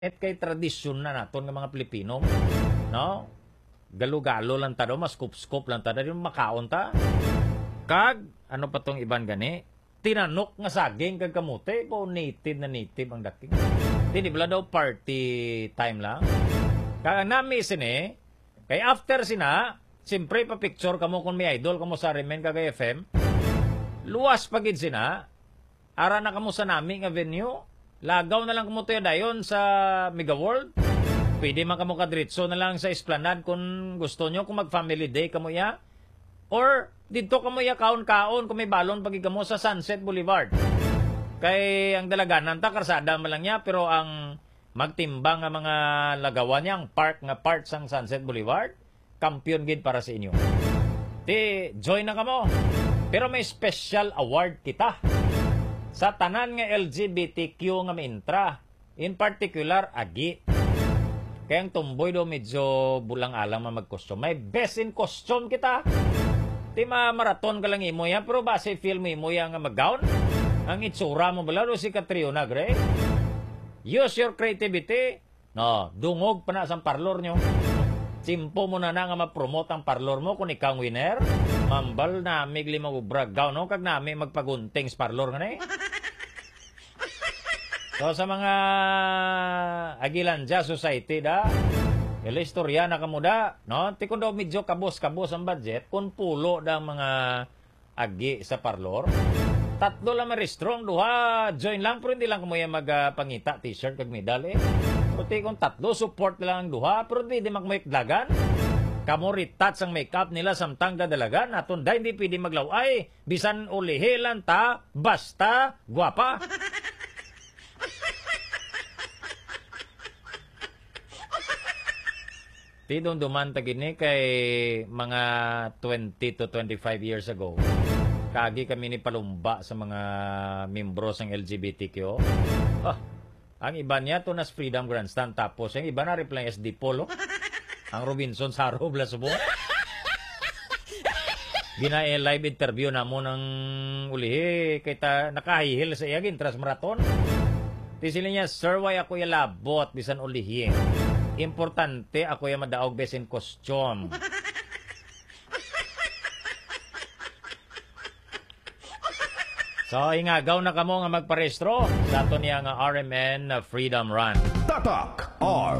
Et kay tradisyon na naton ng mga Pilipino, no? Galo-galo lang ta do, maskup-skup lang ta do, makaon ta. Kag, ano pa tong iban gani? Tinanok nga saging kag kamote, po native na native ang dating. Di bala daw party time lang. Kag nami sini, kay after sina, siyempre pa-picture kamo kung may idol kamo sa Remen kag FM. Luwas pagid sina, ara na kamo sa nami nga venue. Lagaw na lang kamo tayo dayon sa Mega World. Pwede man kamo kadritso na lang sa Esplanade kung gusto nyo, kung mag-family day kamo ya. Or dito kamo ya kaon-kaon kung may balon pagi kamo sa Sunset Boulevard. Kay ang dalaganan ta karsada man lang niya, pero ang magtimbang nga mga lagawan niya, ang park nga part sang Sunset Boulevard, kampiyon gid para sa inyo. Ti join na kamo. Pero may special award kita sa tanan nga LGBTQ nga mintra. In particular, agi. Kaya ang tumboy do medyo bulang-alang mag-costume. May best in costume kita. Di maraton ka lang imo yan, pero base film imo yan nga mag-gown. Ang itsura mo bala do si Catriona Gray. Use your creativity. No, dungog pa na sa parlor nyo. Simpo mo na nga ma-promote ang parlor mo kung ikaw winner. Mambal na migli mag-brag gown, no? Kag nami magpagunting sa parlor nga na eh. So sa mga Aguilandia Society da, istorya na kamuda, no? Ti kun daw medyo kabos-kabos ang budget, kung pulo da mga agi sa parlor, tatlo lang ma-restrong, duha, join lang, pero hindi lang kamo yung magpangita, t-shirt, kag medal eh. Pero ti kung tatlo, support lang ang duha, pero di magmayik dagan. Kamo ritat sang makeup nila samtang dadalagan, aton da hindi pwede maglaway, bisan ulihilan ta, basta, guwapa. Tidong dumanta gini kay mga 20 to 25 years ago. Kagi kami ni palumba sa mga membro ng LGBTQ. Ang iba niya to nas Freedom Grandstand, tapos ang iba na reply SD Polo. Ang Robinson Saro Blasubo. Gina live interview na mo ng ulihi kay ta nakahihil sa iyagin tras maraton. Ti sila niya, sir, why ako labot bisan ulihi. Importante ako yung madaog besin costume. So, ingagaw na kamo nga magparehistro sa ato niya nga RMN Freedom Run. Tatak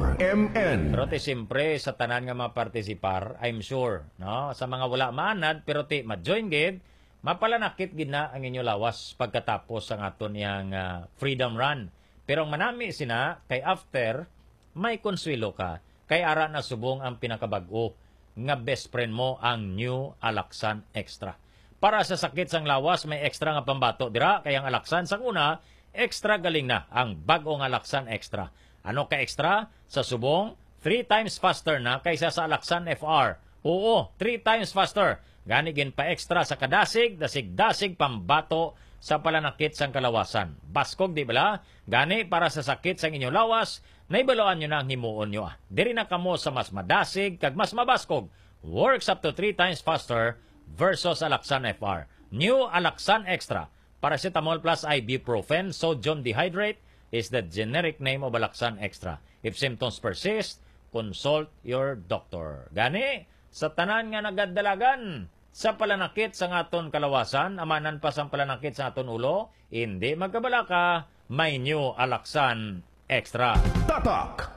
RMN. Pero ti siyempre sa tanan nga mapartisipar, I'm sure, no? Sa mga wala maanad, pero ti ma-join gid, mapalanakit gid na ang inyo lawas pagkatapos ang ato niyang Freedom Run. Pero ang manami sina, kay after, may konswelo ka. Kay ara na subong ang pinakabag-o nga best friend mo ang New Alaxan Extra. Para sa sakit sang lawas, may extra nga pambato dira. Kaya ang Alaxan sang una, extra galing na ang bagong Alaxan Extra. Ano ka extra? Sa subong, 3 times faster na kaysa sa Alaxan FR. Oo, 3 times faster. Ganigin pa extra sa kadasig, dasig-dasig pambato sa palanakit sang kalawasan. Baskog, di bala? Gani para sa sakit sang inyong lawas, naibaloan nyo na ang himuon nyo. Diri na kamo sa mas madasig kag mas mabaskog. Works up to 3 times faster versus Alaxan FR. New Alaxan Extra. Paracetamol plus ibuprofen, sodium dehydrate is the generic name of Alaxan Extra. If symptoms persist, consult your doctor. Gani, sa tanan nga nagadalagan sa palanakit sa aton kalawasan, amanan pa sa palanakit sa aton ulo, hindi magkabalaka, may New Alaxan Extra. Tatak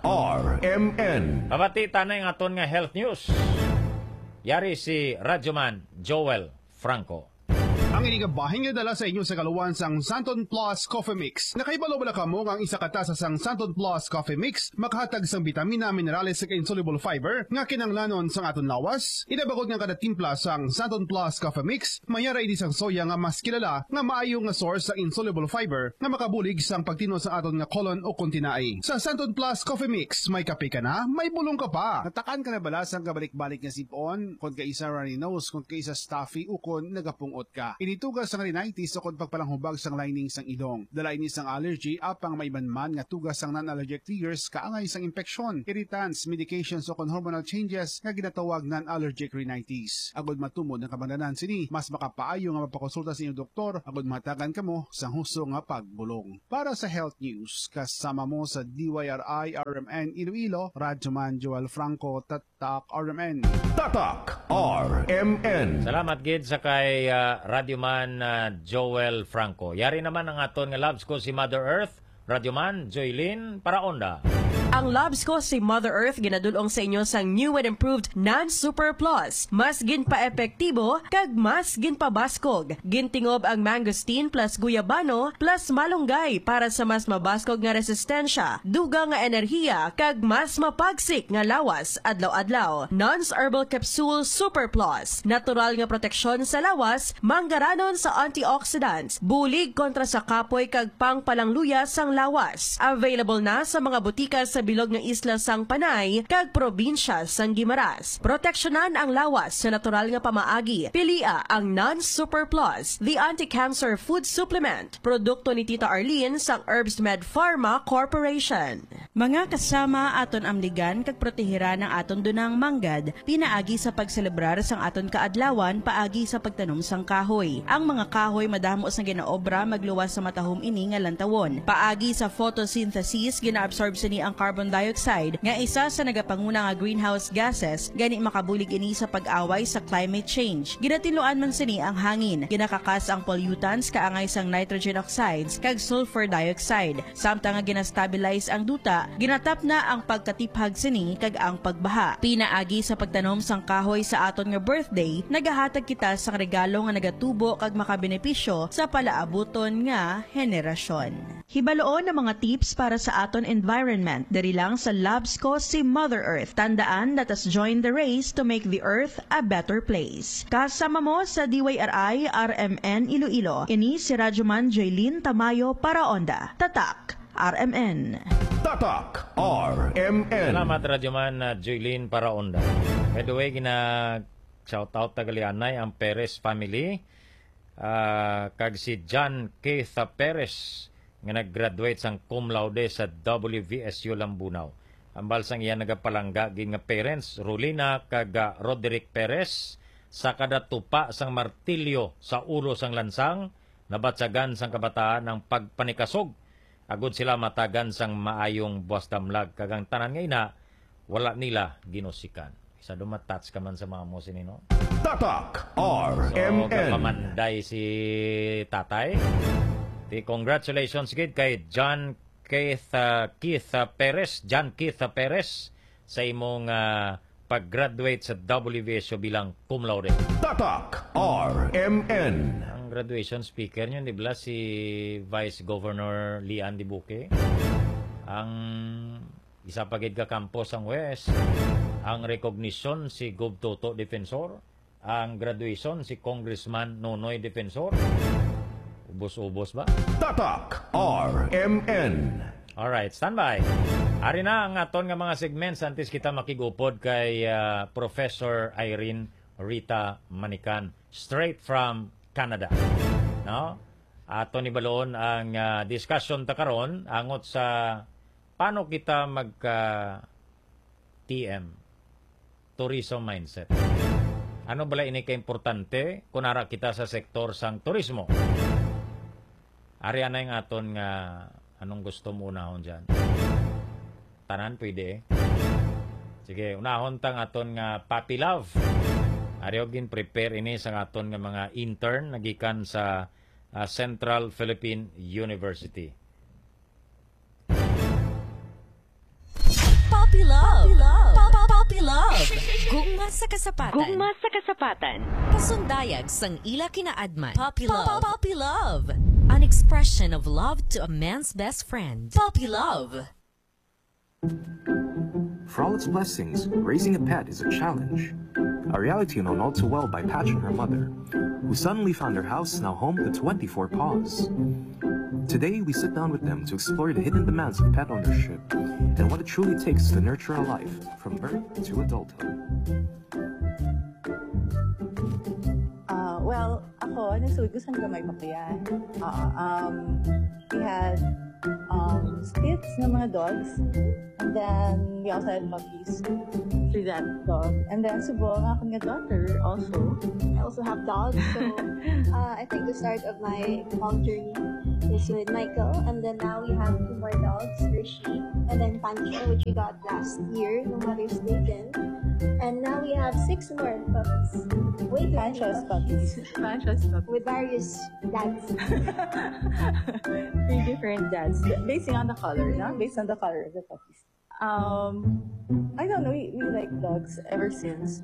RMN. Pabatita na yung aton nga health news. Yari si Radyoman Joel Franco. Ang inigabahin nga dala sa inyo sa kaluwan sang Santon Plus Coffee Mix. Nakaibalo bala kamo ang isa katasa sang Santon Plus Coffee Mix makahatag sang bitamina, minerales ug insoluble fiber nga kinanglanon sang aton lawas. Inabagod nga kada timpla sang Santon Plus Coffee Mix mayara idi sang soya nga mas kilala nga maayo nga source sa insoluble fiber nga makabulig sang pagtino sa aton nga colon o kontinai. Sa Santon Plus Coffee Mix may kape ka na, may bulong ka pa. Natakan ka na bala sang kabalik-balik nga sipon, kung kaisa runny nose, kung kaisa stuffy, o kung nagapungot ka. Initugas sang rhinitis o kung pagpalanghubag sang lining sang idong. Dala ini sang allergy apang maibanman nga tugas sang non-allergic triggers kaangay sang infeksyon, irritants, medications o kon hormonal changes nga ginatawag non-allergic rhinitis. Agod matumod ng kabandanan sini, mas makapaayo nga mapakonsulta sa inyong doktor agod matagan kamo sang husto nga pagbulong. Para sa health news, kasama mo sa DYRI RMN Iloilo, Radyoman Joel Franco, Tatak RMN. Tatak RMN. Salamat gid sa kay Radyoman Joel Franco. Yari naman ang aton nga loves ko si Mother Earth, Radyoman Joylyn Paraonda. Ang loves ko si Mother Earth ginadulong sa inyo sang new and improved Non-Super Plus. Mas ginpa-epektibo kag mas ginpabaskog. Gintingob ang mangosteen plus guyabano plus malunggay para sa mas mabaskog nga resistensya, duga nga enerhiya kag mas mapagsik nga lawas adlaw-adlaw. Non's Herbal Capsule Super Plus. Natural nga proteksyon sa lawas, manggaranon sa antioxidants, bulig kontra sa kapoy kag pangpalangluya sang lawas. Available na sa mga butika sa bilog ng isla sang Panay kag probinsya sang Guimaras. Proteksyonan ang lawas sa natural nga pamaagi. Pilia ang Non-Super Plus, the anti-cancer food supplement. Produkto ni Tita Arlene sang Herbs Med Pharma Corporation. Mga kasama, aton amligan kag protehira ng aton dunang manggad, pinaagi sa pagselebrar sang aton kaadlawan paagi sa pagtanom sang kahoy. Ang mga kahoy madamo sang ginaobra magluwas sa matahom ini nga lantawon. Paagi sa photosynthesis ginaabsorb sini ang carbon dioxide nga isa sa nagapanguna nga greenhouse gases gani makabulig ini sa pag-away sa climate change. Ginatiluan man sini ang hangin, ginakakas ang pollutants kaangay sang nitrogen oxides kag sulfur dioxide. Samtang nga ginastabilize ang duta, ginatap na ang pagkatiphag sini kag ang pagbaha. Pinaagi sa pagtanom sang kahoy sa aton nga birthday, nagahatag kita sang regalo nga nagatubo kag makabenepisyo sa palaabuton nga henerasyon. Hibaloon ang mga tips para sa aton environment. Dari lang sa Labs ko si Mother Earth. Tandaan, let us join the race to make the earth a better place. Kasama mo sa DYRI RMN Iloilo. Ini si Radyoman Joylyn Tamayo Paraonda. Tatak RMN. Tatak RMN. Salamat Radyoman Joylyn Paraonda. By the way, shoutout tagalianay ang Perez family. Kag si John Keith Perez nga nag-graduate sang cum laude sa WVSU Lambunaw. Ang balsang iya nagapalangga gin nga parents Rolina kag Roderick Perez sa kadatupa sang martilyo sa ulo sang lansang nabatsagan sang kabataan ng pagpanikasog. Agud sila matagan sang maayong buwas damlag kag ang tanan nga ina wala nila ginusikan. Isa dumatats ka man sa mga mo sinino. Tatak So RMN. kapamanday si tatay. Congratulations gid kay John Keith Perez, sa imong pag-graduate sa WVSU bilang cum laude. Tatak RMN. Ang graduation speaker niyo di ba si Vice Governor Lian Dibuque. Ang isa pa gid ka campus ang West. Ang recognition si Gov Toto Defensor. Ang graduation si Congressman Nonoy Defensor. Ubos-ubos ba? Tatak RMN. Alright, standby. Ari na ang aton nga mga segments antes kita makigupod kay Professor Irene Rita Manican straight from Canada. No? Aton ibaloon ang discussion ta karon angot sa paano kita TM tourism mindset. Ano bala ini ka-importante kunara kita sa sektor sang turismo? Ari na yung aton nga anong gusto mo unahon dyan? Tanan pwede. Sige, unahon tang aton nga Puppy Love. Ari ogin prepare ini sa aton nga mga intern nagikan sa Central Philippine University. Puppy Love. Puppy Love. Gugma sa kasapatan. Pasundayag sang ila kinaadman. Puppy Love. Puppy Love. An expression of love to a man's best friend. Puppy Love. For all its blessings, raising a pet is a challenge. A reality known all too well by Patch and her mother, who suddenly found her house now home to 24 paws. Today, we sit down with them to explore the hidden demands of pet ownership and what it truly takes to nurture a life from birth to adulthood. Well, ako ako, nasugod ko saan gamay pa kaya. We had spits ng mga dogs. And then we also had puppies through that dog. And then subo ang aking daughter also. I also have dogs, so I think the start of my dog journey is with Michael, and then now we have 2 more dogs, Hershey, and then Pancho, which we got last year, no Mother's Day din. And now we have 6 more puppies. Way too many Pancho's puppies. Pancho's puppies. with various dads. 3 different dads. Based on the color, no? Based on the color of the puppies. I don't know, we like dogs ever since.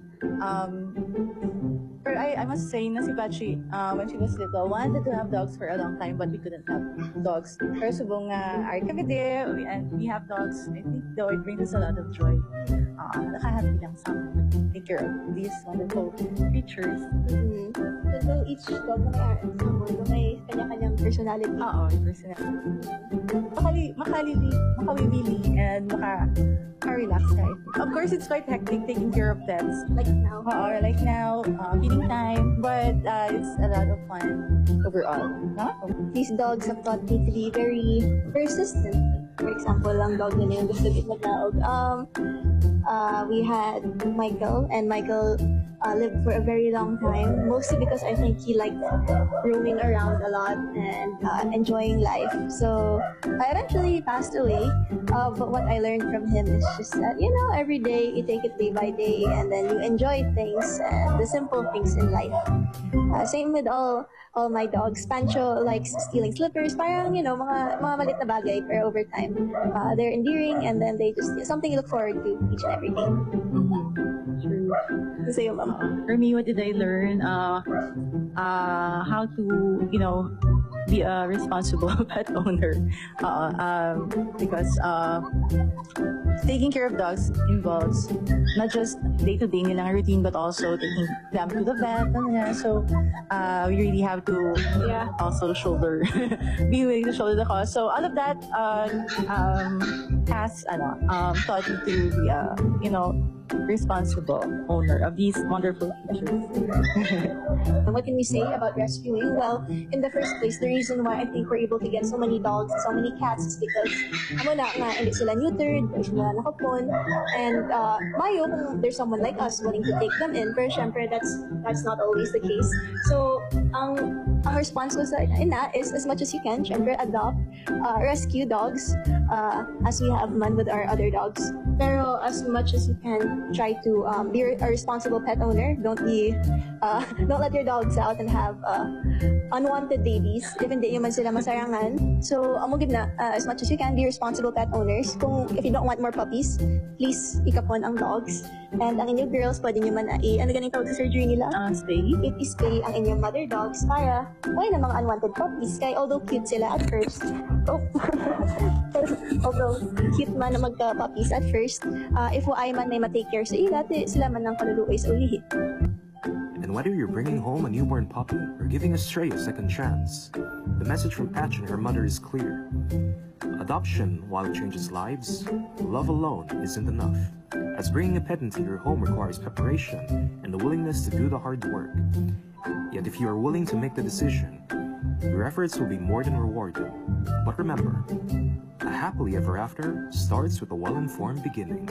But I must say na si Pachi, when she was little, wanted to have dogs for a long time, but we couldn't have dogs. Pero subong our kavide, and we have dogs. I think though it brings us a lot of joy. Nakahappy lang sa take care of these wonderful creatures. So each dog na may kanya-kanyang personality. Oo, personality. Makawibili and maka-relax ka. Of course, it's quite hectic taking care of pets. Like now. Like now, feeding time, but it's a lot of fun overall. Huh? These dogs have taught me to be very persistent. For example, ang dog na yung gusto ko mag-dog. We had Michael, and Michael lived for a very long time, mostly because I think he liked roaming around a lot and enjoying life. So I eventually passed away, but what I learned from him is just that, every day you take it day by day, and then you enjoy things and the simple things in life. Same with all my dogs. Pancho likes stealing slippers, parang, mga malit na bagay, pero over time, they're endearing, and then they just, something you look forward to each and every day. True. Sa'yo, Mama. For me, what did I learn? How to, be a responsible pet owner. Because taking care of dogs involves not just day-to-day nilang routine, but also taking them to the vet. So we really have to also be willing to shoulder the cost. So all of that has taught me to be a responsible owner of these wonderful creatures. What can we say about rescuing? Well, in the first place, the reason why I think we're able to get so many dogs and so many cats is because hindi sila neutered, hindi sila nakapon, and mayo kung there's someone like us willing to take them in, pero syempre that's not always the case. So ang response ko sa ina is, as much as you can, syempre adopt, rescue dogs, as we have man with our other dogs. Pero as much as you can, try to be a responsible pet owner. Don't let your dogs out and have unwanted babies if hindi man sila masarangan. So amo gid na, as much as you can, be responsible pet owners. If you don't want more puppies, please ikapon ang dogs. And ang inyong girls, pwede nyo man ano ganito sa surgery nila? Spay. If i-spay ang inyong mother dogs para wala na mga unwanted puppies. Kaya although cute sila at first, although cute man na magka-puppies at first, if waay man na ma-take care sa ila, sila man ang kaluluoy sa ulihi. And whether you're bringing home a newborn puppy or giving a stray a second chance, the message from Patch and her mother is clear. Adoption, while it changes lives, love alone isn't enough, as bringing a pet into your home requires preparation and the willingness to do the hard work. Yet if you are willing to make the decision, your efforts will be more than rewarded. But remember, a happily ever after starts with a well-informed beginning.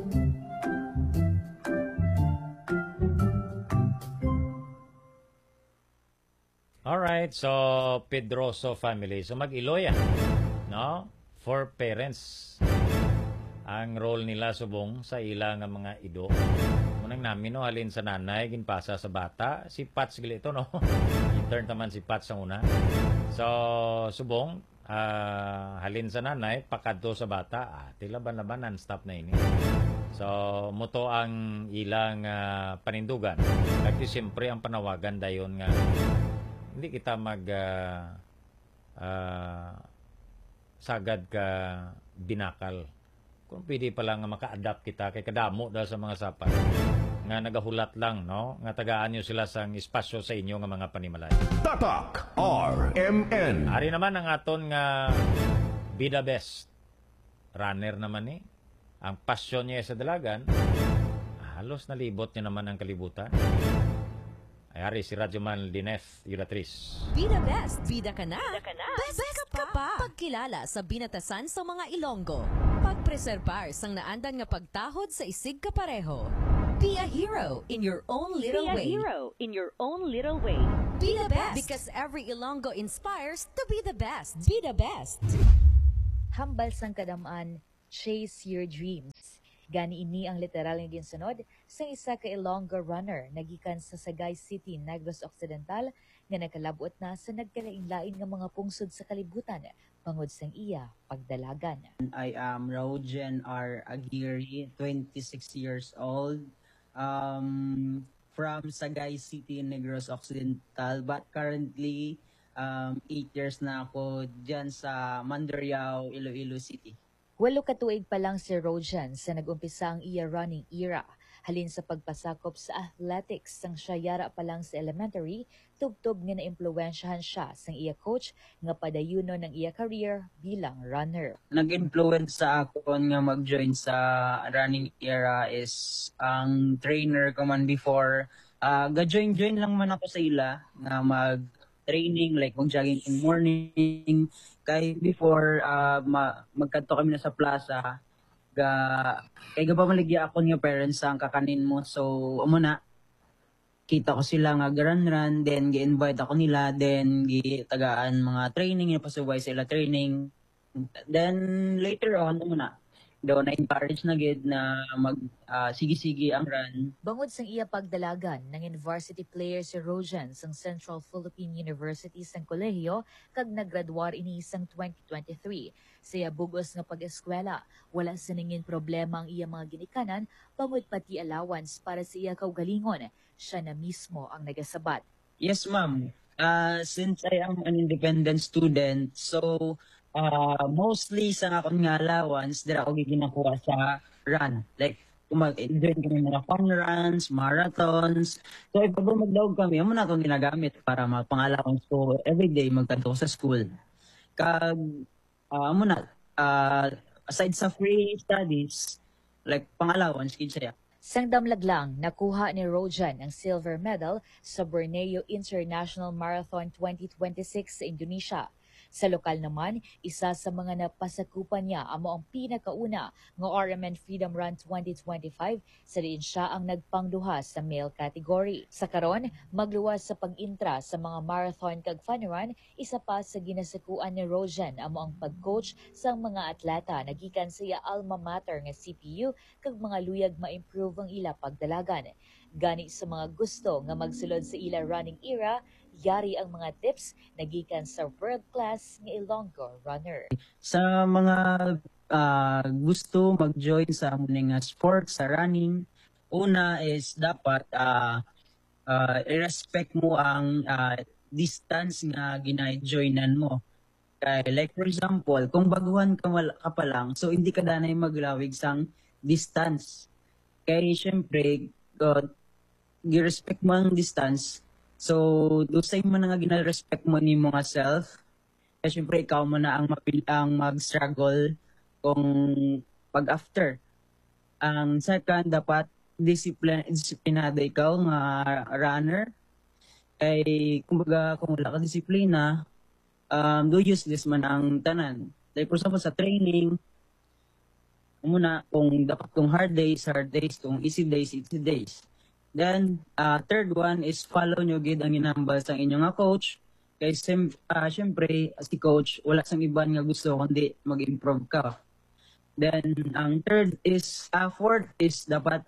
Alright, so Pedroso family. So mag-Iloy no? 4 parents. Ang role nila subong sa ilang mga ido. Munang namin no, halin sa nanay, ginpasa sa bata. Si Pats gali ito no. Intern naman si Pats ang una. So subong, halin sa nanay, pakadto sa bata. Tilaban-laban, non-stop na ini. So, muto ang ilang panindugan. Kasi siyempre ang panawagan dayon nga hindi kita sagad ka binakal. Kung pwede pa lang maka-adapt kita kay kadamo dahil sa mga sapat nga nagahulat lang, no? Nga tagaan nyo sila sang espasyo sa inyo nga mga panimalay. Tatak RMN. Ari naman ang aton nga bida best. Runner naman ni. Ang pasyon niya sa dalagan, halos nalibot niya naman ang kalibutan. Ayari si Radyoman Dinef Yulatris. Bida Best, bida ka na. Best ka pa. Pagkilala sa binatasan sa mga Ilonggo. Pagpreserbar sang naandan nga pagtahod sa isig kapareho. Be a hero in your own little way. Be the best. Because every Ilonggo inspires to be the best. Be the best. Hambal sang kadamaan, chase your dreams. Gani ini ang literal nga ginsunod sa isa ka Ilonggo runner nagikan sa Sagay City, Negros Occidental nga nakalabot na sa nagkalain-lain nga mga pungsod sa kalibutan bangod sang iya pagdalagan. I am Rogen R. Aguirre, 26 years old, from Sagay City, Negros Occidental, but currently 8 years na ako dyan sa Mandurriao, Iloilo City. 8 katuig pa lang si Rogen sa nag-umpisa ang iya running era. Halin sa pagpasakop sa athletics sang siya yara pa lang sa elementary, tubtob nga naimpluwensyahan siya sang iya coach nga padayuno ng iya career bilang runner. Nag-influence sa ako nga mag-join sa running era is ang trainer ko man before. Ga-join lang man ako sa ila nga mag-training, like mag-jogging in morning. Kay before magkanto kami na sa plaza, kay gaba maligya ako nga parents ang kakanin mo. So amo na kita ko sila nga run, then gi-invite ako nila, then gitagaan mga training, pasubay sila training. Then later on amo na daw na encourage na gid na mag sige-sige ang run. Bangod sang iya pagdalagan ng varsity player si Rogen sang Central Philippine University sang kolehiyo kag naggraduar ini sang 2023. Siya bugos nga pag-eskwela, wala siningin problema ang iya mga ginikanan, bangod pati allowance para sa iya kaugalingon. Siya na mismo ang nagasabat. Yes, ma'am. Since I am an independent student, so mostly sa akong nga allowance, dira ako ginakuha sa run. Like, mag-enjoy kami mga fun runs, marathons. So, if ever magdaog kami, amo na itong ginagamit para mapang-allowance ko everyday magkanto sa school. Kag, amo na, aside sa free studies, like pang-allowance, kinsa. Sang damlag lang, nakuha ni Rogen ang silver medal sa Borneo International Marathon 2026 sa Indonesia. Sa lokal naman, isa sa mga napasakupan niya amo ang pinakauna ng RMN Freedom Run 2025 sa diin siya ang nagpangduha sa male category. Sa karon, magluwas sa pag-intra sa mga marathon kag fun run, isa pa sa ginasakuan ni Rogen amo ang pag-coach sa mga atleta nagikan sa iya alma mater nga CPU kag mga luyag ma-improve ang ila pagdalagan. Gani sa mga gusto nga magsulod sa ila running era, yari ang mga tips nagikan sa world-class nga Ilonggo runner. Sa mga gusto mag-join sa mga sport, sa running, una is dapat i-respect mo ang distance nga gina-joinan mo. Kaya, like for example, kung baguhan ka pa lang, so hindi ka danay maglawig sang distance. Kaya syempre, gi-respect mo ang distance. So, dusay mo na nga gina-respect mo ni mga self. Kaya syempre, ikaw mo na ang mag-struggle kung pag-after. Ang second, dapat disiplinado ikaw nga runner. Kaya, kumbaga, kung wala ka disiplina, do useless man ang tanan. Like, for example, sa training, muna, kung dapat kung hard days, kung easy days. Then, third one is follow nyo gid ang inambal sa inyong nga coach. Kaya syempre, si coach, wala sang iban nga gusto kundi mag-improve ka. Then, ang fourth is dapat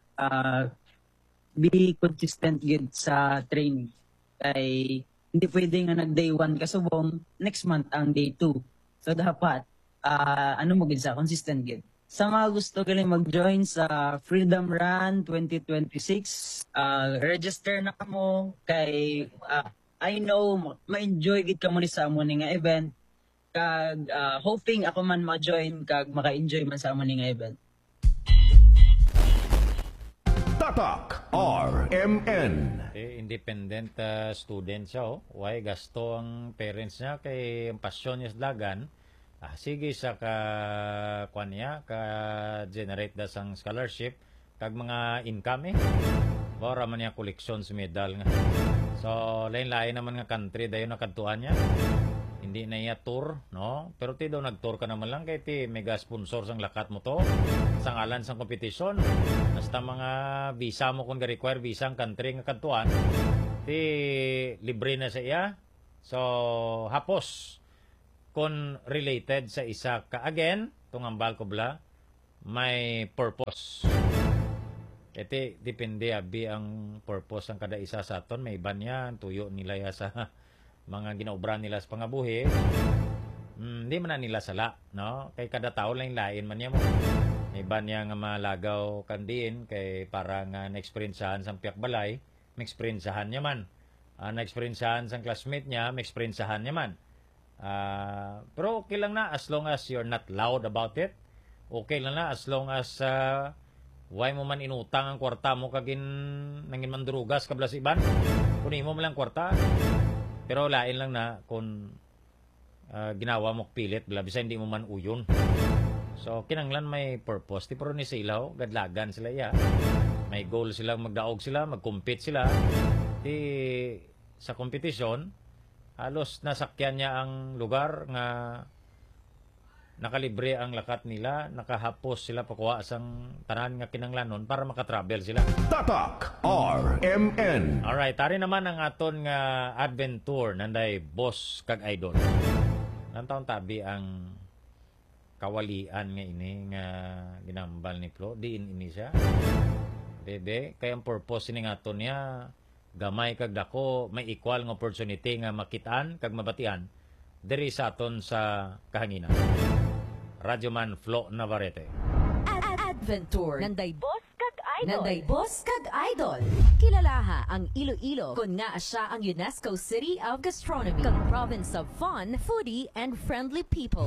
be consistent gid sa training. Kaya hindi pwede nga nag-day 1 kasubong, next month ang day 2. So, dapat, mo gid sa consistent gid. Sa mga gusto galing mag-join sa Freedom Run 2026, register na kamo kay I know ma-enjoy gid kamo ni sa amo ni nga event kag hoping ako man ma-join kag maka-enjoy man sa amo ni nga event. Tatak RMN. Independent student siya. Why gasto ang parents niya kay ang pasyon niya sa dagan. Sige sa ka generate da sang scholarship kag mga income para man niya koleksyon sa medal nga. So, lain-lain naman nga country dayon nakadtuan niya. Hindi na iya tour, no? Pero ti daw nag-tour ka naman lang kay ti mega sponsor sang lakat mo to. Sang alan sang kompetisyon. Basta mga visa mo kung ga-require visa ang country nga kadtuan, ti libre na sa iya. So, hapos kung related sa isa ka again, tungambal ko bla, may purpose. Iti, depende abi ang purpose ang kada isa sa aton. May iban yan, tuyo nila ya sa mga ginaobra nila sa pangabuhi. Hindi man na nila sala, no? Kay kada tao lang lain man niya mo. May iban niya nga malagaw kandiin, kay para nga na-experiencehan sa piyak balay, ma-experiencehan niya man. Na-experiencehan sa classmate niya, ma-experiencehan niya man. Pero okay lang na as long as you're not loud about it. Okay lang na as long as why mo man inutang ang kwarta mo kagin nangin mandurugas kabla sa iban. Kunin mo lang kwarta. Pero lain lang na kung ginawa mo pilit bla bisa hindi mo man uyon. So kinanglan may purpose. Ti pero ni silaw gadlagan sila ya. May goal sila, magdaog sila, mag-compete sila. Ti sa kompetisyon halos nasakyan niya ang lugar nga nakalibre ang lakat nila, nakahapos sila pakuha sang tanan nga kinanglanon para makatravel sila. Tatak RMN. Alright, tari naman ang aton nga adventure nanday boss kag idol. Nang taon tabi ang kawalian nga ini nga ginambal ni Flo, diin ini siya. Bebe, kay ang purpose ni nga aton niya gamay kag dako, may equal nga opportunity nga makitaan kag mabatian diri sa aton sa kahanginan. Radyoman Flo Navarrete. Adventure nanday boss kag idol. Nanday boss kag idol. Kilalaha ang Iloilo kun nga siya ang UNESCO City of Gastronomy, kag province of fun, foodie and friendly people.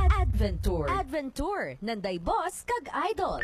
Adventure nanday boss kag idol.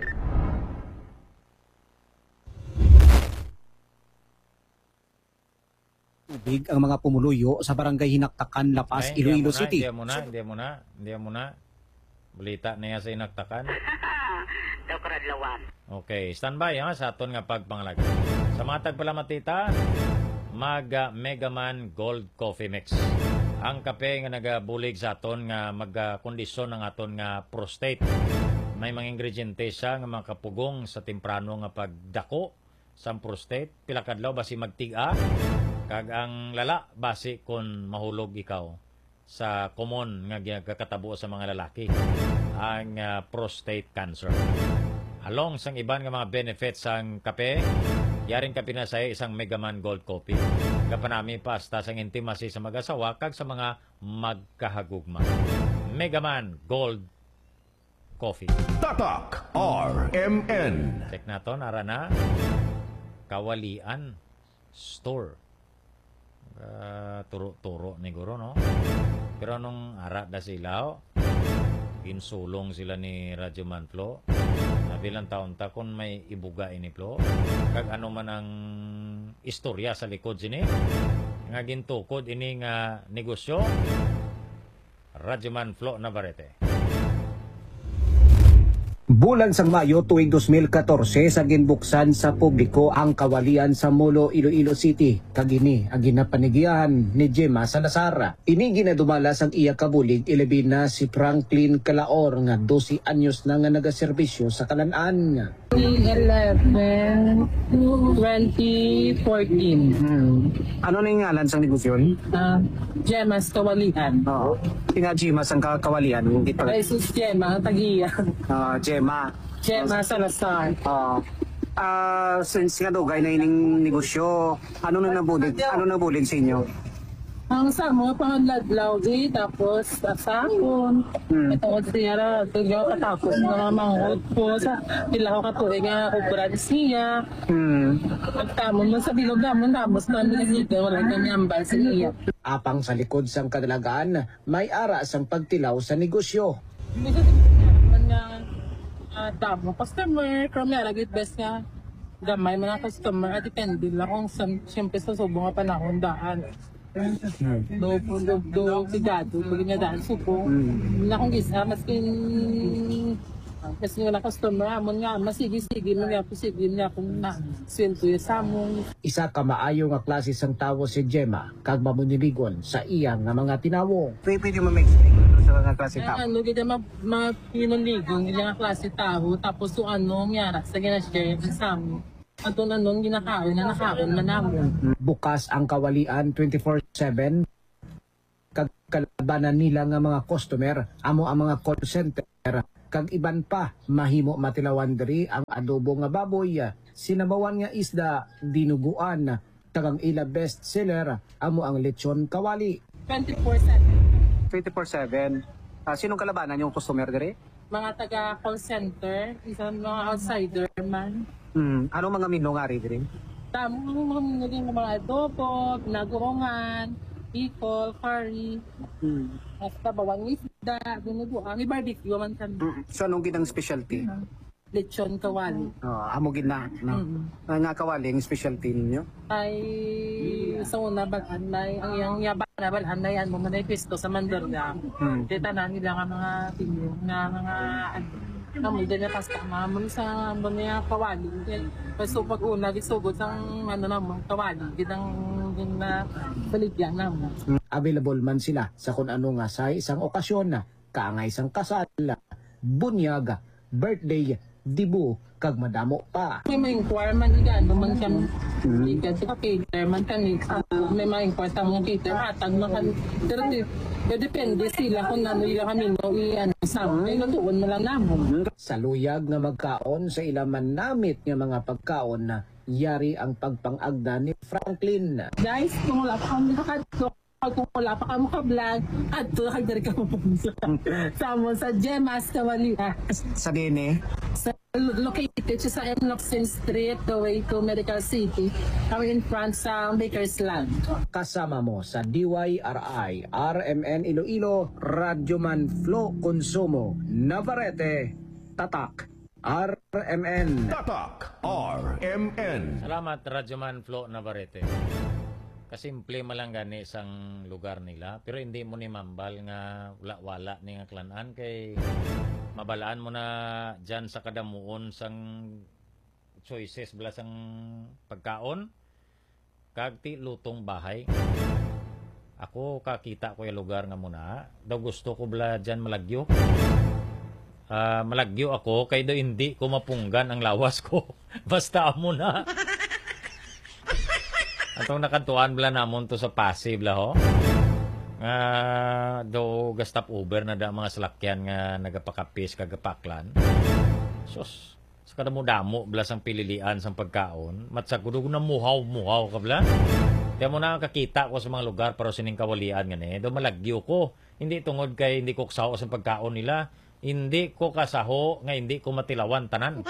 Tubig ang mga pumuluyo sa barangay Hinaktakan, Lapas, Iloilo City. Hindi mo na. Balita na yan sa Hinaktakan. Daw karadlawan. Okay, standby ha sa aton nga pagpangalaga. Sa matag pala matita, Megaman Gold Coffee Mix. Ang kape nga nagabulig sa aton nga magkondisyon ng aton nga prostate. May mga ingrediente siya nga makapugong sa temprano nga pagdako sa prostate. Pila kadlaw basi magtiga. Kag ang lala basi kon mahulog ikaw sa common nga kakatabo sa mga lalaki ang prostate cancer. Along sang iban nga mga benefits sang kape, yaring kape na sa isang Megaman Gold Coffee. Kapanami pasta sang intimacy sa mag-asawa kag sa mga magkahagugma. Megaman Gold Coffee. Tatak RMN. Check na to, nara na. Kawalian Store. Turo-turo ni Guro, no? Pero nung ara da sila, insulong sila ni Radyoman Flo. Bilang taon ta kung may ibuga ini Flo. Kag ano man ang istorya sa likod sini. Nga gintukod ini nga negosyo. Radyoman Flo Navarrete. Bulan sang Mayo tuwing 2014 sa ginbuksan sa publiko ang kawalian sa Molo, Iloilo City. Kagini ang ginapanigihan ni Gemma Salazar. Ini ginadumala sang iya kabulig ilabi na si Franklin Calaor nga 12 anyos na nga nagaserbisyo sa kalan-an. 11/2014. Ano na yung ngalan sang negosyon? Gemma's Kawalian. Oo. Tinga Gemma sang kawalian. Ay, sus Gemma, tagiya. Gemma Salazar. Since nga dugay na ining negosyo, ano na nabulig sa inyo? Ang sa mga pangadladlaw di, tapos asakon. Ito ko siya, ito katapos na manghod po sa pila ko katuloy nga kukuran siya. Nagtamon mo sa bilog namon, tapos namin nasiga, walang kanyambal sa iya. Apang sa likod sang kadalagaan, may ara sang pagtilaw sa negosyo. Damo customer, from lagit best nga gamay mga customer at depende lang kung siyempre sa subong nga panahon daan. Do sigado, pag niya daan supo. Na kung gisa, maskin Kasi nga na customer amon nga masigi-sige man nga sige niya kung na sweldo ya samong. Isa ka maayo nga klase sang tawo si Gemma kag mamuniligon sa iyang nga mga tinawo. Pwede mo ma-explain sa mga klase tawo? Ano gid mapinunigong nga klase tawo tapos so ano nga sa gina-share sa samong. Ato na nun ginakaon na nakaon man namon. Bukas ang kawalian 24/7 kag kalabanan nila nga mga customer amo ang mga call center kag iban pa mahimo matilawan diri ang adobo nga baboy, sinabawan nga isda, dinuguan, tagang ila best seller amo ang lechon kawali. 24/7. 24/7. Sinong kalabanan yung customer diri? Mga taga call center, isang mga outsider man. Ano mga menu nga diri? Tamo mga adobo, nagurongan, Bicol, curry, basta bawang isda, dinuguan, may barbecue man kami. So anong ginang specialty? Lechon kawali. Amo gina nga kawali ang specialty ninyo? Ay sa una balaan na ang iyang yaban na balaan na yan mo manifesto sa Mandurga. Titanan nila nga mga tingin nga mga namoy din na pasta mamon sa mga kawali. So pag una gisugod sang ano namon kawali gidang na baligyan namon. Available man sila sa kung ano nga sa isang okasyon na kaangay isang kasal, bunyag, birthday, dibu, kag madamo pa. May mga inquire man gan man kan ikan sa cater man kan may mga inquire sa mga cater hatag man kan pero depende sila kung ano yung kami no iyan sa may lutuon mo lang namon. Sa luyag nga magkaon sa ilang manamit nga mga pagkaon na yari ang pagpangagda ni Franklin. Guys, kung wala pa kami nakadto, kung wala pa kami ka-vlog, adto kagdari ka mapunta sa Gemma's Kawali. Sa dine? Located siya sa Enlocsin Street, the way to Medical City. Kami in front sa Bakersland. Kasama mo sa DYRI, RMN Iloilo, Radyoman Flow Consumo, Navarrete, Tatak, RMN. Tatak RMN. Salamat, Radyoman Flo Navarrete. Kasimple malang gani sang lugar nila. Pero hindi mo ni mambal nga wala-wala ni nga klanan. Kay mabalaan mo na dyan sa kadamuon sang choices bala sang pagkaon. Kagti lutong bahay. Ako kakita ko yung lugar nga muna. Daw gusto ko bala dyan malagyo. Malagyo ako kay do hindi ko mapunggan ang lawas ko. Basta amo na. Atong nakantuan bala namon to sa Pasig bla ho. Do gastap Uber na da mga salakyan nga nagapakapis kagapaklan. Sus, sa kada mo damo bala sang pililian sang pagkaon, matsagud na muhaw ka bla. Kaya mo na kakita ko sa mga lugar pero sining kawalian ngani, do malagyo ko. Hindi tungod kay hindi ko kasaho sa pagkaon nila. Hindi ko kasaho nga hindi ko matilawan tanan.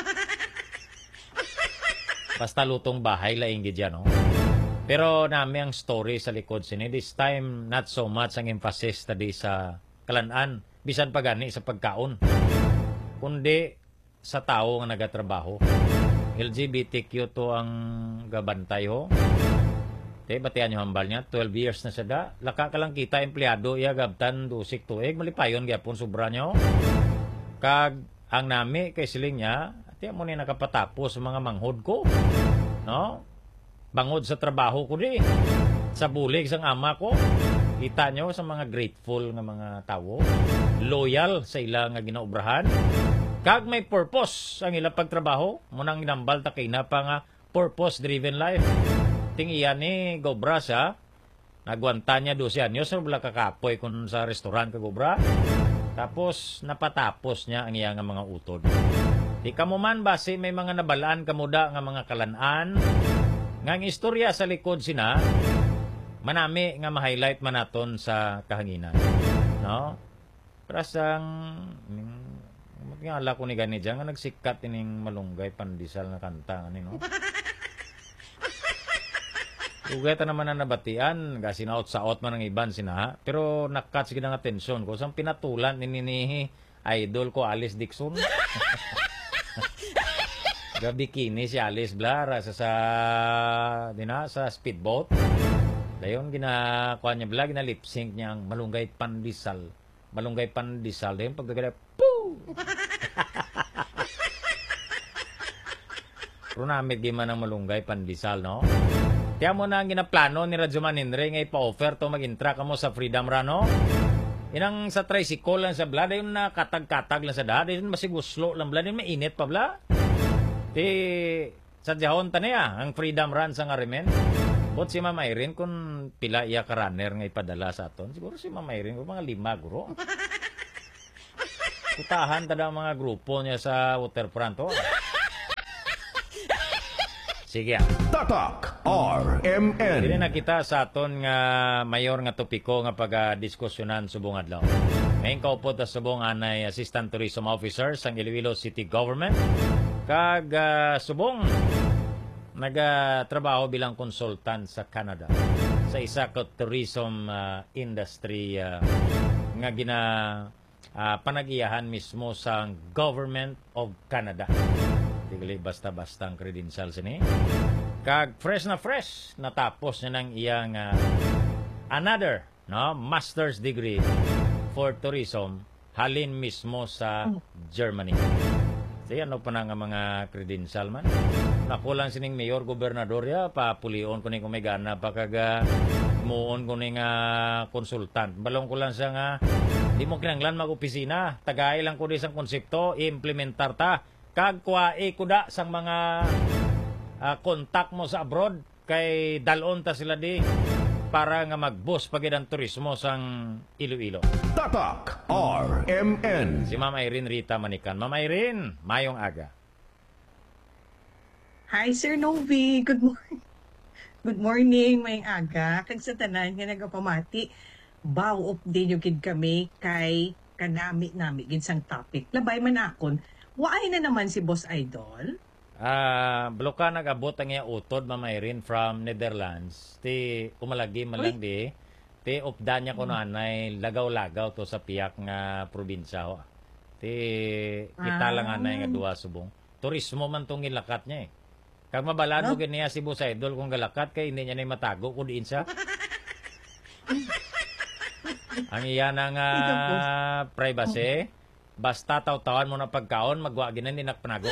Basta lutong bahay laing gid yan, no? Pero nami ang story sa likod sini. This time, not so much ang emphasis tadi sa kalan-an. Bisan pa gani sa pagkaon. Kundi sa tao nga nagatrabaho. LGBTQ to ang gabantay ho. Batian nyo hambal niya, 12 years na siya da. Laka ka lang kita, empleyado, gabtan, dusik tuig, malipayon, gyapon, sobra nyo. Kag, ang nami, kay siling niya, atiya mo ni nakapatapos sa mga manghod ko. No? Bangod sa trabaho ko di. Sa bulig, sang ama ko. Kita nyo sa mga grateful nga mga tao. Loyal sa ilang nga ginaubrahan. Kag may purpose ang ilang pagtrabaho. Munang inambal takina pa nga purpose-driven life. Tingiyan ni Gobra siya. Nagwanta niya 12 anyos. So, wala kakapoy kung sa restaurant ka Gobra. Tapos, napatapos niya ang iyang mga utod. Di ka mo man basi may mga nabalaan kamuda nga mga kalanaan. Nga ang istorya sa likod sina, manami nga ma-highlight manaton sa kahanginan. No? Prasang, magingala ko ni gani dyan, nga nagsikat ining malunggay pandisal na kanta. No? Ugeta naman na nabatian, gasinaot sa out man ang iban sina, pero nakat sige ng atensyon ko, sang pinatulan ni idol ko Alice Dixon. Bikini si Alice Blara sa speedboat. Dayon ginakuha niya bla, lip sync niya ang malunggay pandisal. Malunggay pandisal. Dayon pagkagala, poo! runamit giman ang malunggay pandisal, no? Kaya mo na ang ginaplano ni Radyo Manindre ngay pa-offer to mag-intra ka mo sa Freedom Run, no? Inang sa tricycle lang sa bla, dayon na katag-katag lang sa da, dayon masiguslo lang bla, dayon mainit pa bla. Di, sa jahon ta niya, ang Freedom Run sa ngarimen. Bot si Mama Irene kung pila iya ka runner ngay padala sa aton, siguro si Mama Irene kung mga 5 guro. Kutahan tada mga grupo niya sa waterfront, oh. Sige. Tatak RMN. Dili na kita sa aton nga mayor nga topiko nga pag-diskusyonan subong adlaw. Ngayon kaupo ta subong anay Assistant Tourism Officer sang Iloilo City Government kag subong nagatrabaho bilang consultant sa Canada sa isa ka tourism industry nga panagiyahan mismo sa Government of Canada. Tigli basta-basta ang credentials ni. Kag fresh natapos na ng iyang another master's degree for tourism halin mismo sa Germany. So yan pa na nga mga credential man. Nakulang sining mayor, gobernador ya, papulion ko ni kung may gana pa kag muon ko ni nga konsultant. Balong ko lang siya nga di mo kinanglan mag-opisina. Tagay lang ko di sang konsepto, implementar ta. Kag kuwae kuda sang mga kontak mo sa abroad kay dalon ta sila di para nga mag-boost pagid ang turismo sang Iloilo. Tatak RMN. Si Mama Irene Rita Manikan. Mama Irene, mayong aga. Hi Sir Novi, good morning. Good morning, mayong aga. Kag sa tanan nga nagapamati, baw update yung gid kami kay kanami gid sang topic. Labay man akon. Waay na naman si Boss Idol. Bloka nag-abot ang iya utod, Mama Irene, from Netherlands. Ti umalagi malang di. Ti upda niya ko nanay lagaw-lagaw to sa piyak nga probinsya ho. Ti kita lang anay nga duwa subong. Turismo man tong ilakat niya eh. Kag mabalado gid niya si Boss Idol kung galakat kay hindi niya na matago kun diin siya. Ang iya nang privacy. Basta taw-tawan mo na pagkaon, magwagi na ninakpanago.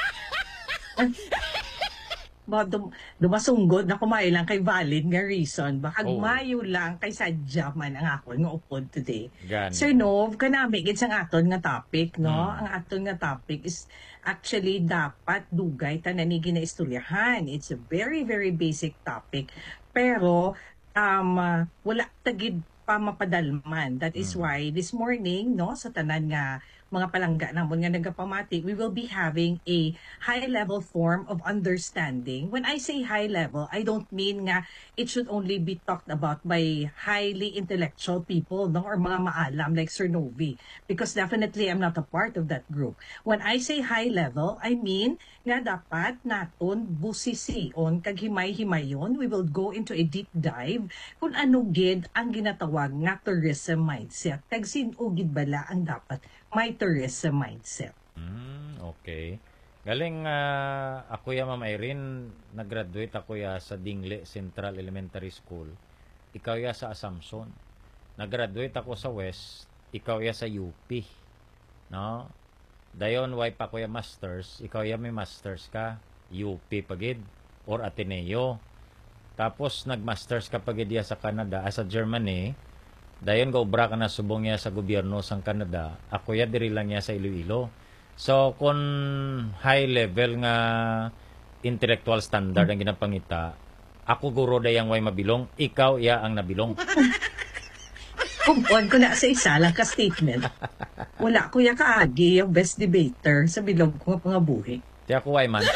Dumasunggod na kumailang kay valid nga reason. Baka mayo lang kay sadya man ang ako nga upod today. Gani. Sir Nov, kanami gid sang aton nga topic, no? Ang aton nga topic is actually dapat dugay tanan ni ginaistoryahan. It's a very, very basic topic. Pero, wala tagid pa mapadalman. That is why this morning, no, sa tanan nga mga palangga namon nga nagapamati, we will be having a high-level form of understanding. When I say high-level, I don't mean nga it should only be talked about by highly intellectual people, no, or mga maalam like Sir Novi, because definitely I'm not a part of that group. When I say high-level, I mean nga dapat naton busision kag himay-himayon. We will go into a deep dive kung ano gid ang ginatawag nga tourism mindset. Kag sino gid bala ang dapat may tourism mindset. Okay. Galing ako ya Mama Irene, nag-graduate ako ya sa Dingle Central Elementary School. Ikaw ya sa Assumption. Nag-graduate ako sa West, ikaw ya sa UP. No? Dayon way pa ko ya masters, ikaw ya may masters ka, UP pagid or Ateneo. Tapos nag-masters ka pagid ya sa Canada, sa Germany. Dayon gaubra ka na subong niya sa gobyerno sang Canada. Ako ya diri lang niya sa Iloilo. So kung high level nga intellectual standard ang ginapangita, ako guro dayang way mabilong, ikaw ya ang nabilong. Kumpuan ko na sa isa lang ka statement. Wala ko ya kaagi yung best debater sa bilog ko nga pangabuhi. Di ako way man.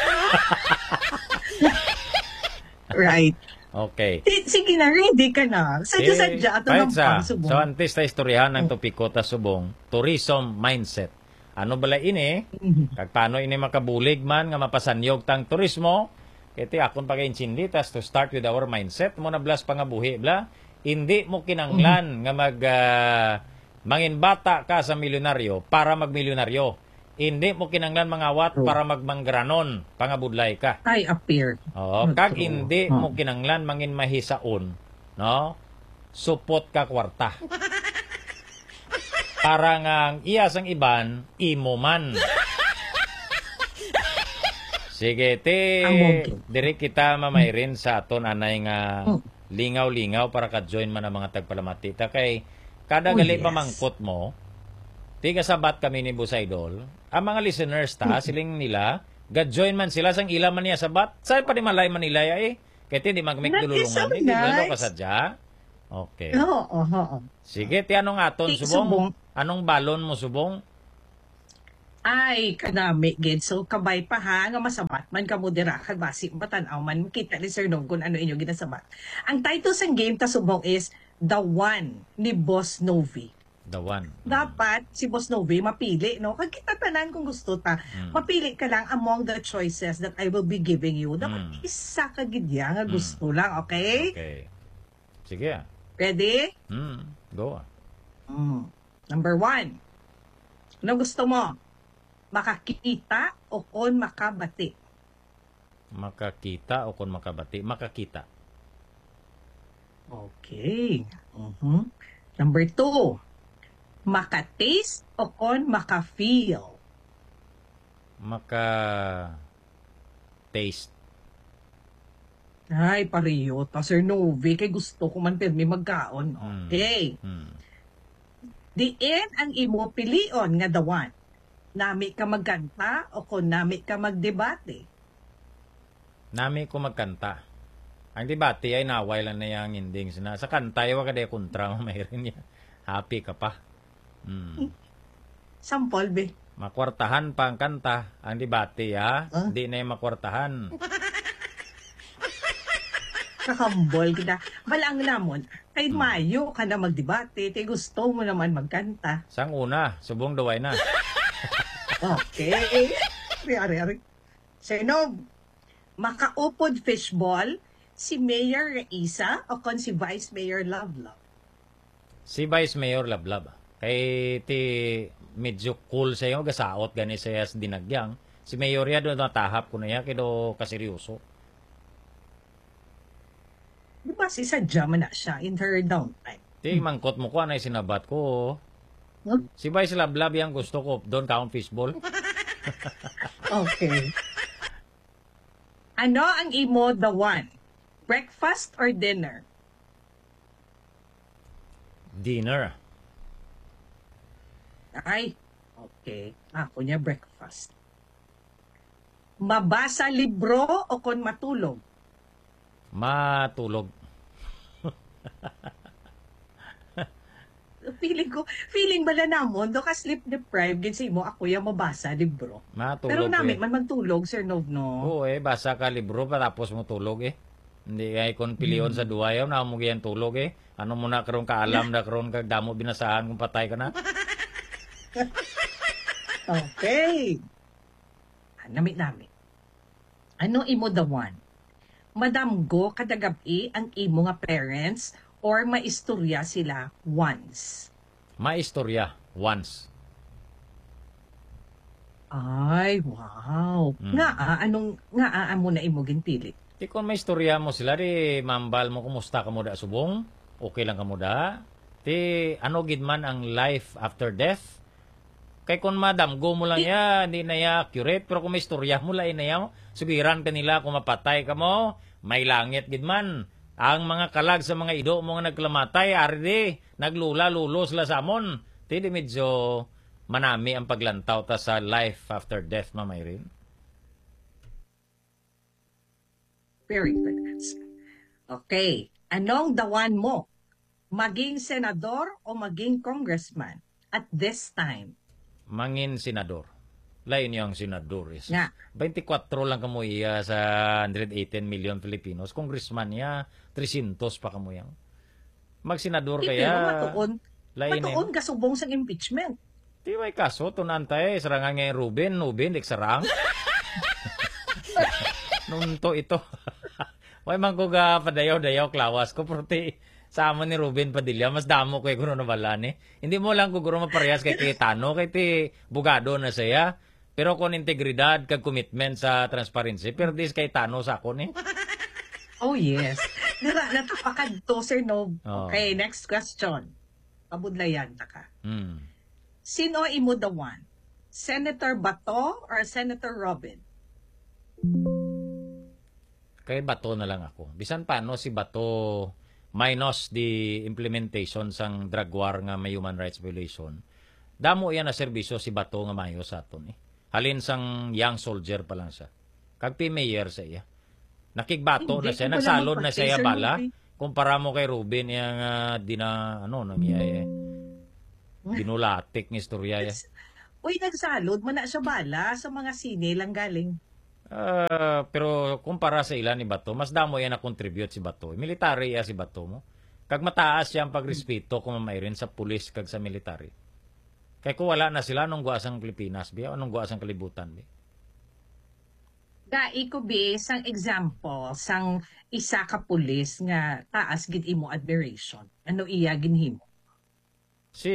Right. Okay. Sige na, ready ka na. Sadya-sadya ato ng pangsubong. So, antes ta istoryahan ng topiko ta subong, tourism mindset. Ano bala ini? Kag paano ini makabulig man nga mapasanyog tang turismo? Kiti akon pag-insindi tas to start with our mindset mo na blas pangabuhi bla. Hindi mo kinanglan nga manginbata ka sa milyonaryo para magmilyonaryo. Hindi mo kinanglan mangawat para magmanggranon, pangabudlay ka. I appear. Oo, kag hindi mo kinanglan mangin mahisaon, no? Supot ka kwarta. Para nga ang iyas ang iban, imo man. Sige, te, Amog. diri kita mamayrin sa aton anay nga lingaw-lingaw para ka-join man ang mga tagpalamati. Ta kay kada gali yes. pamangkot mo, tiga sabat kami ni Busaydol, ang mga listeners ta, siling nila, ga-join man sila sang ila man niya sabat. Saan pa di malay man nila eh? Kaya di magmik That is dululungan. so Hindi lalo nice. kasadya. Okay. Oo. Sige, ti anong aton, Ti, subong? subong. Anong balon mo, subong? Ay, kanami, gid. So, kabay pa ha, nga masabat man ka mo dira, basi matanaw man, kita ni Sir Nog kung ano inyo ginasabat. Ang title sa game ta subong is The One ni Boss Novi. The one. Dapat si Boss Novi mapili, no? Kag kita tanan kung gusto ta, mapili ka lang among the choices that I will be giving you. Dapat isa ka gid ya nga gusto lang, okay? Okay. Sige. Ready? Go. Number 1. Ano gusto mo? Makakita o kon makabati? Makakita o kung makabati? Makakita. Okay. Number 2. Makataste o kon makafeel? Taste. Ay, pareho. Ta, Sir Novi, kay gusto ko man pirmi magkaon. Okay. Diin ang imo pilion nga the one. Nami ka magkanta o kung nami ka magdebate? Nami ko magkanta. Ang debate ay naway lang na yung ending. Sa kanta, iwa ka de kontra mo mahirin niya. Happy ka pa. Sampol, be. Makwartahan pa ang kanta. Ang debate, ha? Di na yung makwartahan. Kakambol kita. Balang namon, kay Mayo ka na magdebate, te gusto mo naman magkanta. Sang una, subong duway na. Okay. Ari. Sino? Makaupod fishball, si Mayor Raisa o kon si Vice Mayor Lovelove? Si Vice Mayor Lablab. Kay ti medyo cool sa iyo, gasaot gani siya sa dinagyang. Si Mayor ya doon natahap ko na ya, kido kaseryoso. Di ba si sadya man na siya in her downtime? Ti mangkot mo ko, anay sinabat ko. Si Vice Lablab yang gusto ko, doon kaong fishball. Okay. Ano ang imo the one? Breakfast or dinner? Dinner. Ay, okay. Ako niya breakfast. Mabasa libro o kon matulog? Matulog. Feeling bala namon, do ka sleep deprived, ginsi mo, ako yung mabasa libro. Matulog. Pero namin eh. man magtulog, Sir Nov, no? Oo basa ka libro pa tapos mo tulog eh. Hindi ay kon pilion sa duwayaw na mo yan tulog eh. Ano mo na karon ka alam na karon ka damo binasahan kung patay ka na. Okay. Nami. Ano imo the one? Madamgo kada gabi ang imo nga parents or maistorya sila once? Maistorya once. Ay, wow. Anong mo na imo ginpili? Di kung may istorya mo sila, di mambal mo, kumusta ka mo da subong? Okay lang ka mo da? Di ano gid man ang life after death? Kay kung madamgo mo lang ya, hindi na ya accurate. Pero kung may istorya mo lang na ya, subiran ka nila kung mapatay ka mo, may langit gid man. Ang mga kalag sa mga ido mo nga nagklamatay, ardi, naglula-lulo sila sa amon. Di medyo manami ang paglantaw ta sa life after death, Mamayrin. Very good answer. Okay. Anong dawan mo? Maging senador o maging congressman at this time? Mangin senador. Lain yung senador is. Nga. 24 lang kamo iya sa 118 million Filipinos. Congressman niya, 300 pa kamo yang. Magsenador kaya. Pero matuon kasubong sa impeachment. Di may kaso, tunantay, sarangan ngayon Ruben, dik sarang. Nung to ito. Way man ko ga padayaw-dayaw klawas ko, pero sama ni Ruben Padilla, mas damo ko kuno na bala ni. Hindi mo lang kuguro maparehas kay Tano, kay ti bugado na siya. Pero kon integridad kag commitment sa transparency, pero dis kay Tano sa ako ni. Oh yes. Natapakad to, Sir Nob. Oh. Okay, next question. Pabudlayan ta ka. Hmm. Sino imo the one? Senator Bato or Senator Robin? Kay Bato na lang ako. Bisan paano si Bato minus the implementation sang drug war nga may human rights violation. Damo yan na serbisyo si Bato nga mayo sa aton eh. Halin sang young soldier pa lang siya. Kag mayor sa iya. Nakigbato na siya, nagsalod na siya bala. Kumpara mo kay Ruben yang dinulatik ng istorya ya. Uy, nagsalod mo na siya bala sa mga sine lang galing. Pero kumpara sa ilan ni Bato, mas damo yan na contribute si Bato. Military ya si Bato mo. Kag mataas siya ang pagrespeto kung mayroon sa pulis kag sa military. Kaya kung wala na sila nung guasang Pilipinas, biya, o nung guasang kalibutan, biya. Dai ko sang example sang isa ka pulis nga taas gid imo admiration. Ano iya ginhimo? Si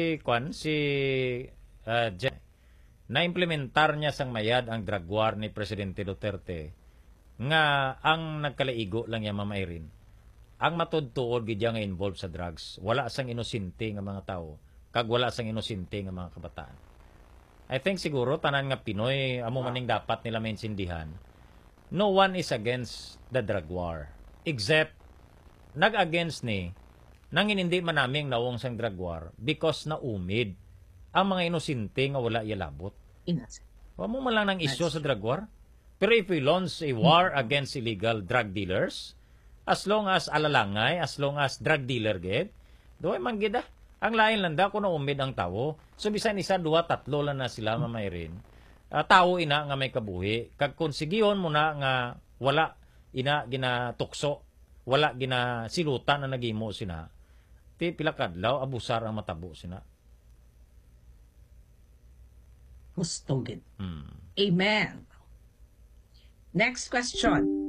na-implementar niya sang mayad ang drug war ni Presidente Duterte nga ang nagkalaigo lang niya mamayrin. Ang matudtuod gid nga involved sa drugs. Wala sang inosente nga mga tao, kag wala sang inosente nga mga kabataan. I think siguro tanan nga Pinoy amo maning dapat nila maintindihan. No one is against the drug war except nag-against ni nang hindi man naming nawong sang drug war because naumid ang mga inosente nga wala yalabot. Wa mo man lang nang isyo sa drug war. Pero if we launch a war against illegal drug dealers, as long as alalangay, as long as drug dealer gid, doy man gid ah. Ang lain lang da kung naumid ang tao. So bisan isa, dua, tatlo lang na sila mamayrin. Tao ina nga may kabuhi. Kag konsigihon mo na nga wala ina ginatukso, wala ginasilutan na nagimo sina. Ti pila kadlaw abusar ang matabo sina. Gusto gid. Amen. Next question.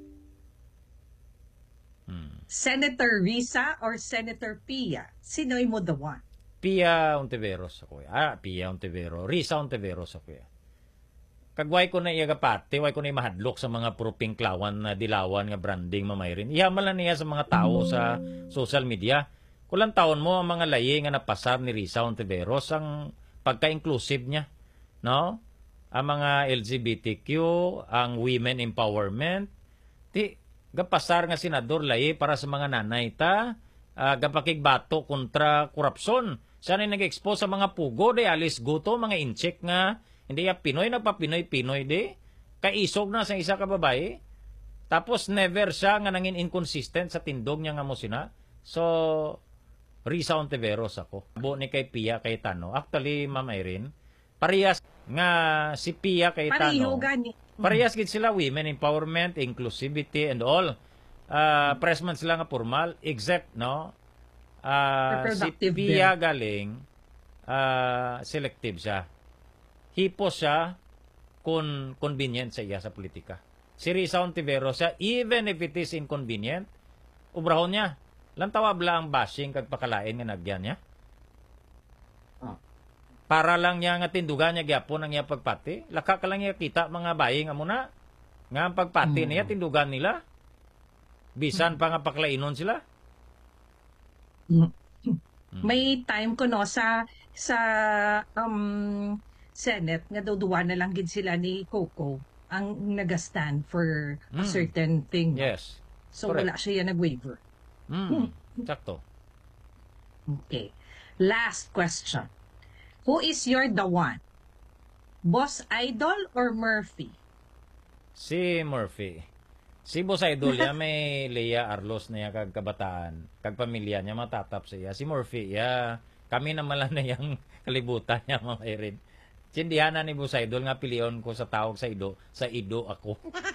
Senator Risa or Senator Pia? Sino mo the one? Pia Ontiveros ako. Pia Ontiveros. Risa Ontiveros ako. Kagway ko na iya kapate, way ko na mahadlok sa mga puruping klawan na dilawan nga branding mamayrin. Iyaman lang niya sa mga tao sa social media. Kulang taon mo ang mga layi nga napasar ni Risa Ontiveros ang pagka-inclusive niya. No? Ang mga LGBTQ, ang women empowerment. Gapasar nga senador layi para sa mga nanay ta, gapakigbato kontra korupsyon. Sana nag-expose sa mga pugo, de alis guto, mga incheck nga, hindi ya Pinoy, nagpa-Pinoy-Pinoy de, kaisog na sa isa ka babae, tapos never siya nga nangin inconsistent sa tindog niya nga mo sina. So, Risa Ontiveros ako. Bo ni kay Pia Cayetano. Actually, Ma'am Irene, parehas nga si Pia Cayetano. Parehas gid sila women empowerment, inclusivity and all. Pressman sila nga formal except no si Pia galing selective siya. Hipos siya kung convenient sa iya sa politika. Si Risa Ontiveros siya even if it is inconvenient, ubrahon niya. Lantawa bla ang bashing kag pakalain nga nagyan niya. Para lang niya nga tindugan niya gyapon ang iya pagpati. Laka ka lang niya kita mga bayi nga muna. Nga ang pagpati niya tindugan nila. Bisan pa nga paklainon sila. May time ko no sa Senate nga duwa na lang gid sila ni Coco ang nagastan for a certain thing. Yes. So correct. Wala siya nag-waiver. Sakto. Okay. Last question. Who is your the one? Boss Idol or Murphy? Si Murphy. Si Boss Idol ya may Lea Arlos na ya kag kabataan, kag pamilya niya matatap siya. Si Murphy ya kami naman lang na yang kalibutan niya mga Erin. Sindihanan ni Boss Idol nga pilion ko sa tawag sa Ido ako.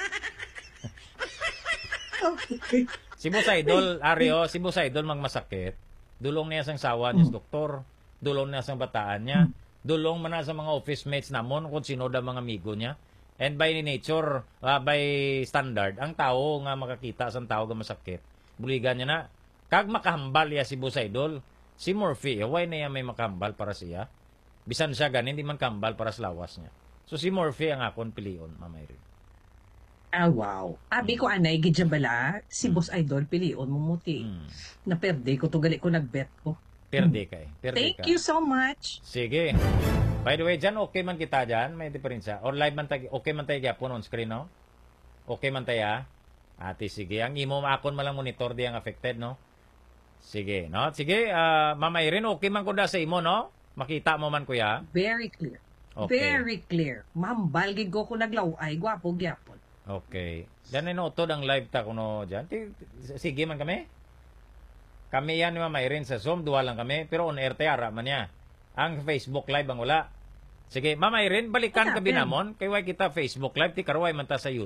Si Boss Idol, Ario, si Boss Idol magmasakit. Dulong niya sang sawa niya sa doktor. Dulong na sa bataan niya, dulong man na sa mga office mates namon kung sino da mga amigo niya. And by nature, by standard, ang tao nga makakita sa tao nga masakit, buligan niya na. Kag makahambal ya si Boss Idol, si Murphy, why na may makahambal para siya? Bisan siya ganin, di man kambal para sa lawas niya. So si Murphy ang akon pilion, Mamay Rin. Wow. Abi ko anay, gidya bala, si Boss Idol pilion mo muti. Naperde ko, tugali ko nagbet ko. Perde kay. Thank you so much. Sige. By the way, dyan, okay man kita dyan? May diferensya. Or live man tayo, okay man tayo gyapon on screen, no? Okay man tayo, Ate, sige. Ang imo akon malang monitor di ang affected, no? Sige, no? Sige, Mama Irene, okay man ko da sa imo, no? Makita mo man, kuya. Very clear. Okay. Very clear. Mambalgig ko naglaw ay gwapo gyapon. Okay. Diyan na utod ang live ta kuno dyan. Sige man kami. Kami yan ni Mama Irene sa Zoom, duha lang kami. Pero on air tayara man niya. Ang Facebook live ang wala. Sige, Mama Irene, balikan ka binamon. Kaya kita Facebook live, ti karuway man ta sa YouTube.